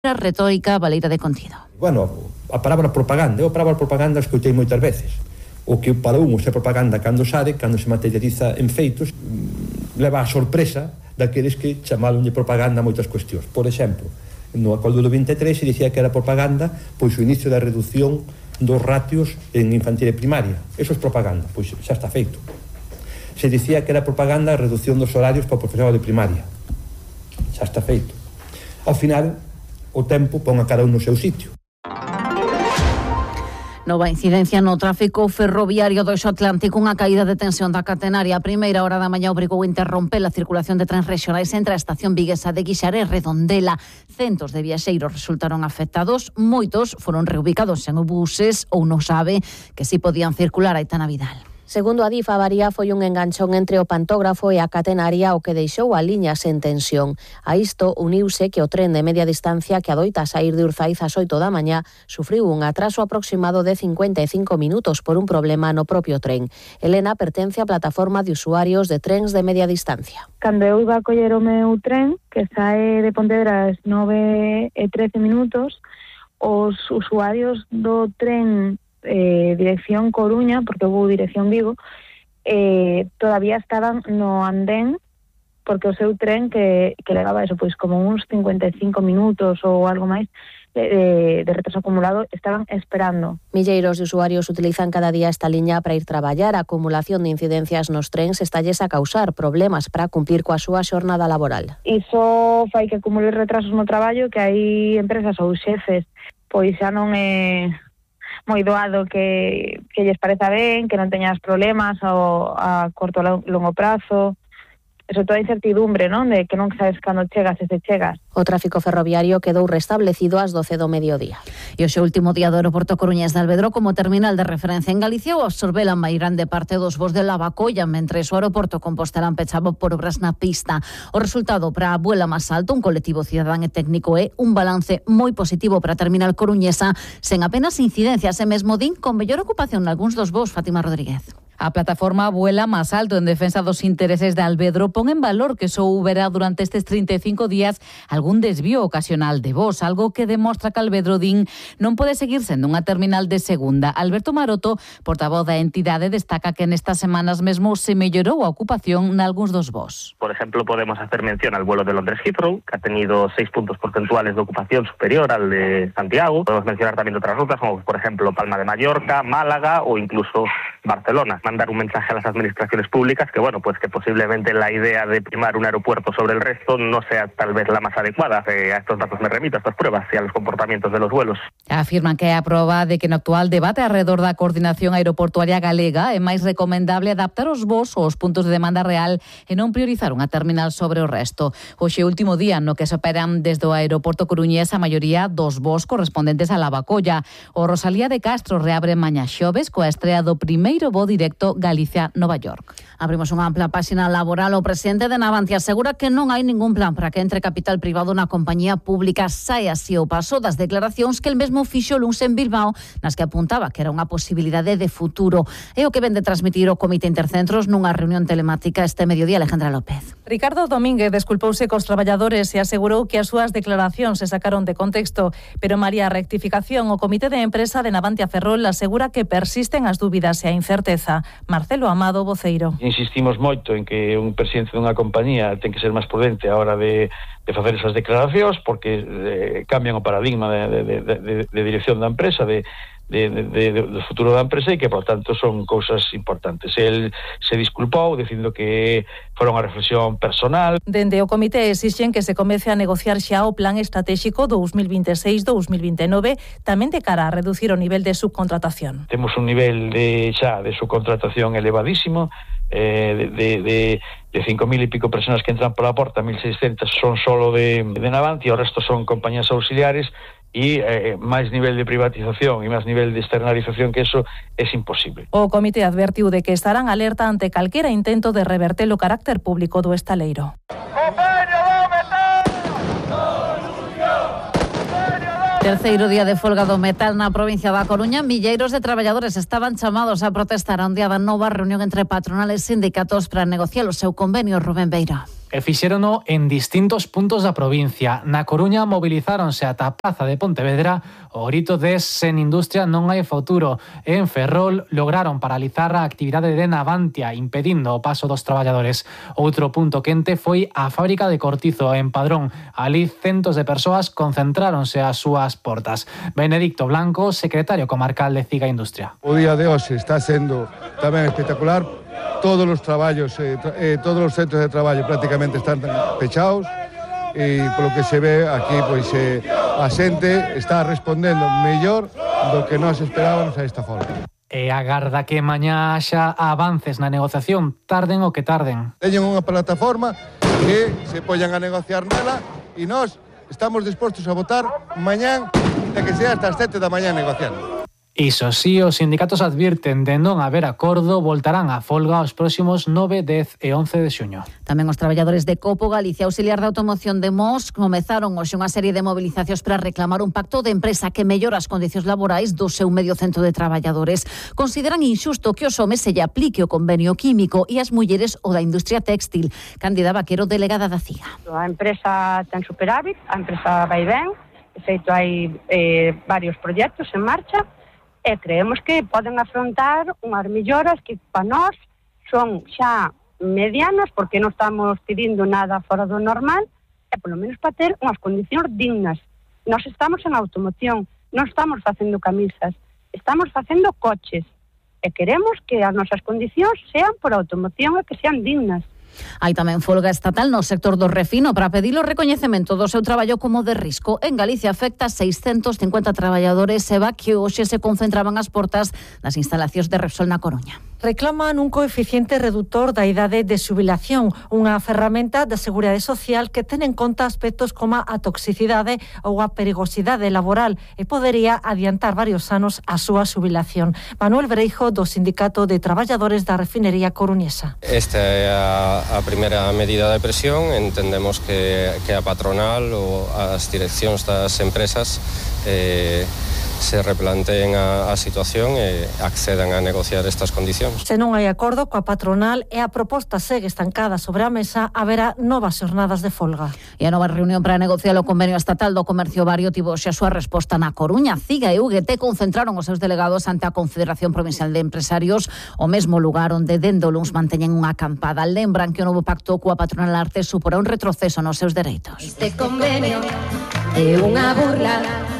A retórica baleira de contido. Bueno, a palabra propaganda, escoitei moitas veces. O que para un é propaganda cando se materializa en feitos, leva a sorpresa daqueles que chamaronlle propaganda a moitas cuestións. Por exemplo, no acordo do 23 se dicía que era propaganda pois o inicio da reducción dos ratios en infantil e primaria. Eso é propaganda, pois xa está feito. Se dicía que era propaganda a reducción dos horarios para o profesorado de primaria. Xa está feito. Ao final, o tempo pon a cada un no seu sitio. Nova incidencia no tráfico ferroviario do Eixo Atlántico, unha caída de tensión da catenaria. A primeira hora da mañá obrigou a interromper a circulación de trens rexionais entre a estación viguesa de Guixar e Redondela. Centos de viaxeiros resultaron afectados, moitos foron reubicados en buses ou non sabe que si podían circular. Aitana Vidal. Segundo a DIF, a avaría foi un enganchón entre o pantógrafo e a catenaria o que deixou a liña sen tensión. A isto uniuse que o tren de media distancia que adoita saír de Urzaiz ás 8 da mañá sufriu un atraso aproximado de 55 minutos por un problema no propio tren. Elena pertence á plataforma de usuarios de trens de media distancia. Cando eu iba a coller o meu tren, que sae de Pontevedra ás 9:13 minutos, os usuarios do tren dirección Coruña, porque houve dirección Vigo, todavía estaban no andén porque o seu tren que levaba eso, pois como uns 55 minutos ou algo máis de retraso acumulado, estaban esperando. Milleiros de usuarios utilizan cada día esta liña para ir traballar. A acumulación de incidencias nos trens estalles a causar problemas para cumplir coa súa xornada laboral. Iso fai que acumule retrasos no traballo, que hai empresas ou xefes pois xa non é moi doado que lles pareza ben, que non teñas problemas a corto ou longo prazo. Eso toda a incertidumbre, non? De que non sabes cando chegas e se chegas. O tráfico ferroviario quedou restablecido ás 12 do mediodía. E o seu último día do aeroporto coruñés de Alvedro como terminal de referencia en Galicia o absorbe a máis grande parte dos voos de Lavacolla, mentres o aeroporto Compostelán pechado por obras na pista. O resultado para a Vuela Más Alto, un colectivo cidadán e técnico, é un balance moi positivo para a terminal coruñesa, sen apenas incidencias e mesmo din con mellor ocupación nalgúns dos voos. Fátima Rodríguez. A plataforma Vuela Más Alto en defensa dos intereses de Alvedro pon en valor que só houbera durante estes 35 días algún desvío ocasional de voos, algo que demostra que Alvedro din non pode seguir sendo unha terminal de segunda. Alberto Maroto, portavoz da entidade, destaca que nestas semanas mesmo se mellorou a ocupación nalgúns dos voos. Por ejemplo, podemos hacer mención al vuelo de Londres Heathrow, que ha tenido 6 puntos porcentuales de ocupación superior al de Santiago. Podemos mencionar también otras rutas, como por ejemplo Palma de Mallorca, Málaga o incluso Barcelona. Mandar un mensaje a las administraciones públicas que, bueno, pues que posiblemente la idea de primar un aeropuerto sobre el resto no sea tal vez la más adecuada. A estos datos me remito, a estas pruebas y a los comportamientos de los vuelos. Afirman que é a proba de que no actual debate alrededor da coordinación aeroportuaria galega é máis recomendable adaptar os voos aos puntos de demanda real e non priorizar unha terminal sobre o resto. Hoxe último día no que se operan desde o aeroporto coruñés a maioría dos voos correspondentes a Lavacolla. O Rosalía de Castro reabre mañá xoves coa estrea do primeiro voo directo Galicia-Nova York. Abrimos unha ampla páxina laboral. O presidente de Navantia asegura que non hai ningún plan para que entre capital privado na compañía pública. Sae así o paso das declaracións que el mesmo fixo o luns en Bilbao, nas que apuntaba que era unha posibilidade de futuro. É o que ven de transmitir o Comité Intercentros nunha reunión telemática este mediodía. Alejandra López. Ricardo Domínguez desculpouse cos traballadores e asegurou que as súas declaracións se sacaron de contexto, pero María rectificación, o Comité de Empresa de Navantia Ferrol asegura que persisten as dúbidas e a incerteza. Marcelo Amado, voceiro. Insistimos moito en que un presidente dunha compañía ten que ser máis prudente a hora de facer esas declaracións porque cambian o paradigma de dirección da empresa, do futuro da empresa e que, por tanto, son cousas importantes. El se disculpou dicindo que fora unha reflexión personal. Dende o comité exixen que se comece a negociar xa o plan estratégico 2026-2029 tamén de cara a reducir o nivel de subcontratación. Temos un nivel de subcontratación elevadísimo, de 5.000 e pico personas que entran pola porta, 1.600 son solo de Navantia, o resto son compañías auxiliares e máis nivel de privatización e máis nivel de externalización que eso é imposible. O comité advertiu de que estarán alerta ante calquera intento de reverter o carácter público do estaleiro. Terceiro día de folga do metal na provincia da Coruña. Milleiros de traballadores estaban chamados a protestar a un día da nova reunión entre patronales e sindicatos para negociar o seu convenio. Rubén Beira. e fixérono en distintos puntos da provincia. Na Coruña mobilizáronse ata a Praza de Pontevedra o grito de "Sen industria non hai futuro". En Ferrol lograron paralizar a actividade de Navantia, impedindo o paso dos traballadores. Outro punto quente foi a fábrica de Cortizo, en Padrón. Ali centos de persoas concentráronse ás súas portas. Benedicto Blanco, secretario comarcal de CIGA Industria. O día de hoxe está sendo tamén espectacular. Todos os traballos, todos os centros de traballo prácticamente están pechados e polo que se ve aquí, pois a xente está respondendo mellor do que nós esperábamos a esta folga. E agarda que mañá xa avances na negociación, tarden o que tarden. Teñen unha plataforma que se poñan a negociar nela e nós estamos dispostos a votar mañán de que sea hasta as 7 da mañá negociando. Iso sí, os sindicatos advirten de non haber acordo, voltarán á folga os próximos 9, 10 e 11 de xuño. Tamén os traballadores de Copo, Galicia Auxiliar de Automoción de Mos comezaron hoxe unha serie de movilizacións para reclamar un pacto de empresa que mellora as condicións laborais do seu medio centro de traballadores. Consideran injusto que os homes se lle aplique o convenio químico e as mulleres o da industria textil. Cándida Vaquero, delegada da CIGA. A empresa ten superávit, a empresa vai ben, de feito hai varios proxectos en marcha, e creemos que poden afrontar unhas melloras que para nós son xa medianas, porque non estamos pedindo nada fora do normal, e polo menos para ter unhas condicións dignas. Nós estamos en automoción, non estamos facendo camisas, estamos facendo coches, e queremos que as nosas condicións sean por automoción e que sean dignas. Hai tamén folga estatal no sector do refino para pedir o recoñecemento do seu traballo como de risco. En Galicia afecta 650 traballadores que hoxe se concentraban ás portas das instalacións de Repsol na Coruña. Reclaman un coeficiente reductor da idade de xubilación, unha ferramenta da Seguridade Social que ten en conta aspectos como a toxicidade ou a perigosidade laboral e podería adiantar varios anos a súa xubilación. Manuel Breijo, do Sindicato de Traballadores da Refinería Coruñesa. Esta é a primeira medida de presión. Entendemos que a patronal ou as direccións das empresas se replanteen a situación e accedan a negociar estas condicións. Se non hai acordo coa patronal e a proposta segue estancada sobre a mesa, haberá novas xornadas de folga. E a nova reunión para negociar o convenio estatal do comercio vario tivo xa a súa resposta na Coruña. CIGA e UGT concentraron os seus delegados ante a Confederación Provincial de Empresarios, o mesmo lugar onde dende o luns manteñen unha acampada. Lembran que o novo pacto coa patronal arte suporá un retroceso nos seus dereitos. Este convenio é unha burla.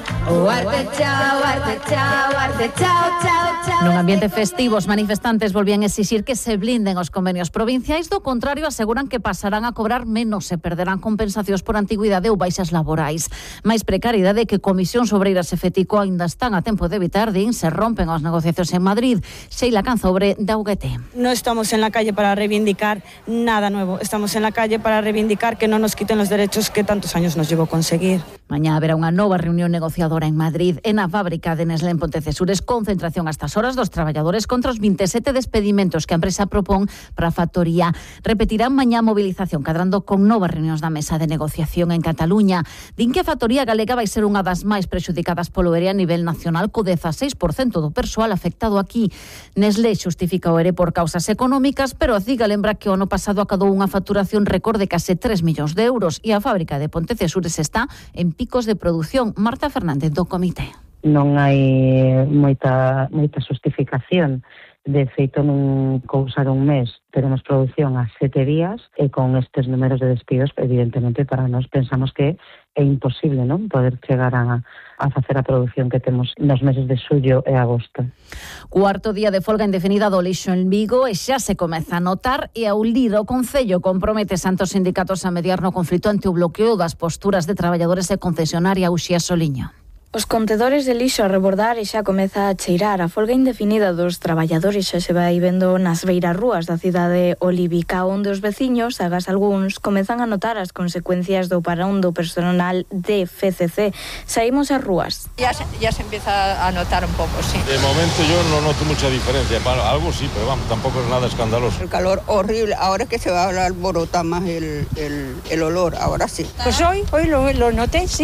Arte, chao, arte, chao, arte, chao, chao, chao. Nun ambiente festivo, os manifestantes volvían exixir que se blinden os convenios provinciais, do contrario aseguran que pasarán a cobrar menos e perderán compensacións por antigüidade ou baixas laborais. Mais precariedade que Comisións Obreiras e FETICO aínda están a tempo de evitar, se rompen as negociacións en Madrid. Sheila Canzobre, da UGT. No estamos en la calle para reivindicar nada nuevo, estamos en la calle para reivindicar que no nos quiten los derechos que tantos años nos llevó conseguir. Mañá haberá unha nova reunión negociadora en Madrid. En a fábrica de Nestlé en Pontecesures, concentración a estas horas dos traballadores contra os 27 despedimentos que a empresa propón para a factoría. Repetirán mañá a movilización, cadrando con novas reunións da mesa de negociación en Cataluña. Din que a factoría galega vai ser unha das máis prexudicadas polo ERE a nivel nacional, co 16% do persoal afectado aquí. Nestlé xustifica o ERE por causas económicas, pero a CIGA lembra que o ano pasado acadou unha facturación récord de case 3 millóns de euros e a fábrica de Pontecesures está en picos de produción. Marta Fernández, do comité. Non hai moita xustificación. De feito, non cousar un mes teremos produción a 7 días e con estes números de despidos, evidentemente, para nós pensamos que é imposible, non, poder chegar a facer a produción que temos nos meses de xullo e agosto. Cuarto día de folga indefinida do lixo en Vigo e xa se comeza a notar e a ULIR, o Concello, compromete santos sindicatos a mediar no conflito ante o bloqueo das posturas de traballadores e concesionaria Uxía Soliño. Os contedores de lixo a rebordar e xa comeza a cheirar. A folga indefinida dos traballadores xa se vai vendo nas beiras rúas da cidade olivica, onde os veciños, agas algúns, comezan a notar as consecuencias do parón do personal de FCC. Saímos ás rúas. Ya se empieza a notar un poco, sí. De momento yo no noto mucha diferencia. Algo sí, pero vamos, tampoco es nada escandaloso. El calor horrible. Ahora es que se va a alborotar más el olor, ahora sí. Pues hoy lo noté, sí.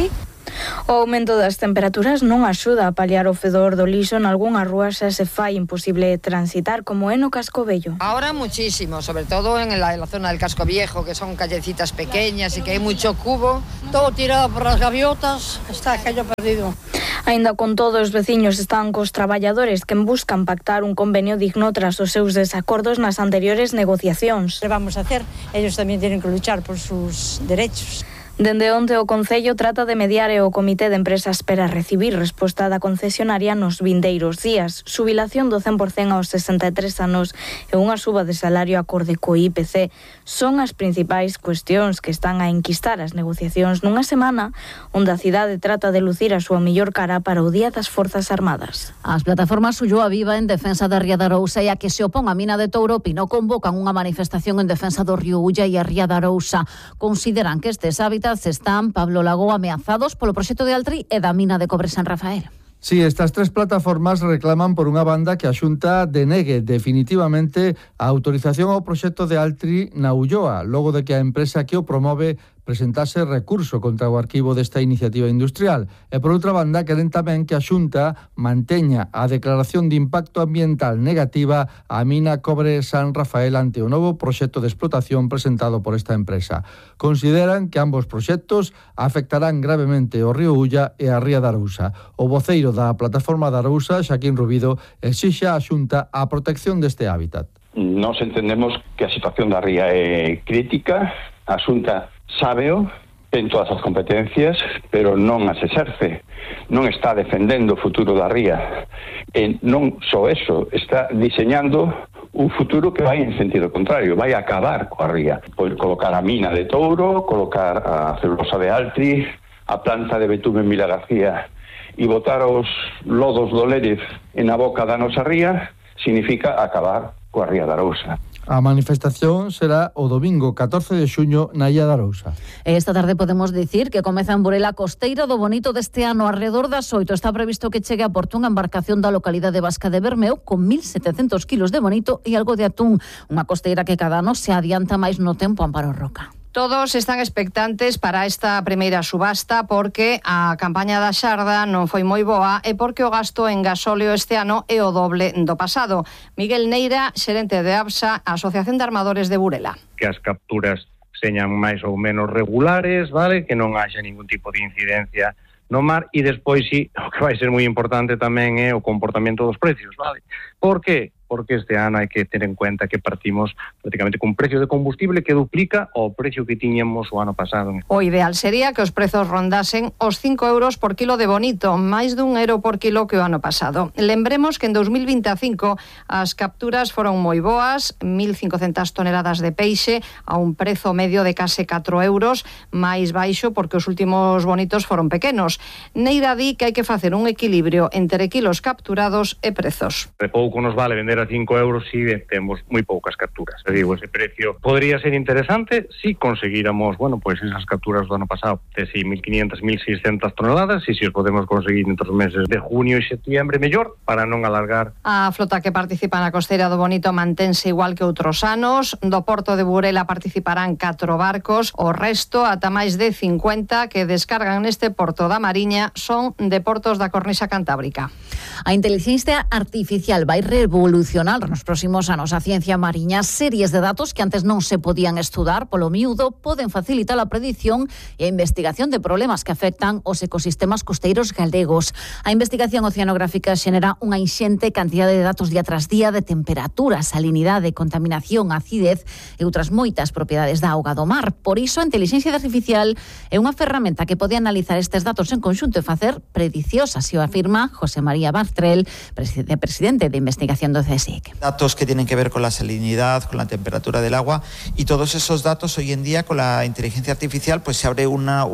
O aumento das temperaturas non axuda a paliar o fedor do lixo. Nalgunhas rúas xa se fai imposible transitar, como é no Casco Vello. Ahora muchísimo, sobre todo en la zona del Casco Viejo, que son callecitas pequeñas y que hay mucho cubo. Todo tirado por las gaviotas, está aquello perdido. Aínda con todo, os veciños están cos traballadores que buscan pactar un convenio digno tras os seus desacordos nas anteriores negociacións. ¿Qué vamos a hacer? Ellos también tienen que luchar por sus derechos. Dende onte o Concello trata de mediar e o Comité de Empresas espera recibir resposta da concesionaria nos vindeiros días. Xubilación do 100% aos 63 anos e unha suba de salario acorde co IPC son as principais cuestións que están a enquistar as negociacións nunha semana onde a cidade trata de lucir a súa mellor cara para o Día das Forzas Armadas. As plataformas Ulloa Viva en defensa da Ría de Arousa e a que se opón a mina de Touro Pino convocan unha manifestación en defensa do río Ulla e a Ría de Arousa. Consideran que estes hábitats están, Pablo Lago, ameazados polo proxecto de Altri e da mina de cobre San Rafael. Sí, estas tres plataformas reclaman por unha banda que a Xunta denegue definitivamente a autorización ao proxecto de Altri na Ulloa, logo de que a empresa que o promove presentase recurso contra o arquivo desta iniciativa industrial. E por outra banda, queren tamén que a Xunta manteña a declaración de impacto ambiental negativa á mina cobre San Rafael ante o novo proxecto de explotación presentado por esta empresa. Consideran que ambos proxectos afectarán gravemente o río Ulla e a Ría de Arousa. O voceiro da plataforma de Arousa, Xaquín Rubido, exixa á Xunta a protección deste hábitat. Nos entendemos que a situación da ría é crítica, a Xunta sábeo, ten todas as competencias, pero non as exerce, non está defendendo o futuro da ría, e non só eso, está diseñando un futuro que vai en sentido contrario, vai acabar coa ría. Pois colocar a mina de Touro, colocar a celulosa de Altri, a planta de betume en Vila García e botar os lodos do Lérez en a boca da nosa ría, significa acabar coa Ría de Arousa. A manifestación será o domingo 14 de xuño na Illa de Arousa. Esta tarde podemos dicir que comeza en Burela Costeira do Bonito deste ano. Alrededor das 8 está previsto que chegue a Porto unha embarcación da localidade vasca de Bermeo con 1.700 kilos de bonito e algo de atún. Unha costeira que cada ano se adianta máis no tempo, Amparo Roca. Todos están expectantes para esta primeira subasta porque a campaña da xarda non foi moi boa e porque o gasto en gasóleo este ano é o doble do pasado. Miguel Neira, xerente de ABSA, Asociación de Armadores de Burela. Que as capturas señan máis ou menos regulares, vale? Que non haxa ningún tipo de incidencia no mar e despois sí, o que vai ser moi importante tamén é o comportamento dos precios, vale? Por que? Porque este ano hai que ter en cuenta que partimos prácticamente cun precio de combustible que duplica o precio que tiñamos o ano pasado. O ideal sería que os prezos rondasen os 5 euros por kilo de bonito, máis dun euro por kilo que o ano pasado. Lembremos que en 2025 as capturas foron moi boas, 1.500 toneladas de peixe a un prezo medio de case 4 euros, máis baixo porque os últimos bonitos foron pequenos. Neira di que hai que facer un equilibrio entre kilos capturados e prezos. De pouco nos vale vender a 5 euros si temos moi poucas capturas. Te digo, ese precio podría ser interesante si conseguíramos, bueno, pues esas capturas do ano pasado de 1.500, 1.600 toneladas e si os podemos conseguir entre os meses de junio e septiembre mellor para non alargar. A flota que participa na costeira do Bonito mantense igual que outros anos. Do Porto de Burela participarán 4 barcos, o resto, ata máis de 50 que descargan neste porto da Mariña, son de portos da Cornisa Cantábrica. A inteligencia artificial vai revolucionar nos próximos anos a ciencia mariña. Series de datos que antes non se podían estudar polo miúdo poden facilitar a predición e a investigación de problemas que afectan os ecosistemas costeiros galegos. A investigación oceanográfica xenera unha inxente cantidade de datos día tras día de temperatura, salinidade, contaminación, acidez e outras moitas propiedades da auga do mar. Por iso, a inteligencia artificial é unha ferramenta que pode analizar estes datos en conxunto e facer predicións, así o afirma José María Bartrell, presidente de investigación do CSIC. Datos que tienen que ver con la salinidad, con la temperatura del agua, y todos esos datos hoy en día con la inteligencia artificial pues se abre una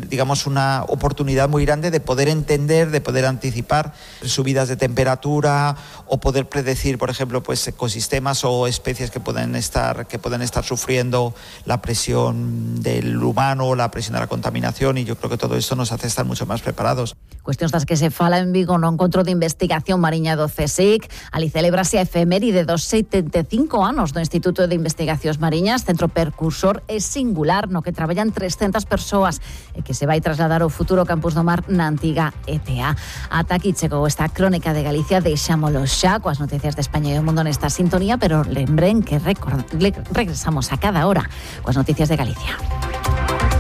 oportunidad muy grande de poder entender, de poder anticipar subidas de temperatura o poder predecir, por ejemplo, pues ecosistemas o especies que pueden estar sufriendo la presión del humano, la presión de la contaminación, y yo creo que todo esto nos hace estar mucho más preparados. Cuestións das que se fala en Vigo no encontro de investigación mariña do CSIC. Ali celebra Trase a efeméride dos 75 anos do Instituto de Investigacións Mariñas, centro percursor e singular no que traballan 300 persoas e que se vai trasladar ao futuro campus do mar na antiga ETA. Ata aquí chegou esta crónica de Galicia, deixámolo xa coas noticias de España e o mundo nesta sintonía, pero lembren que regresamos a cada hora coas noticias de Galicia.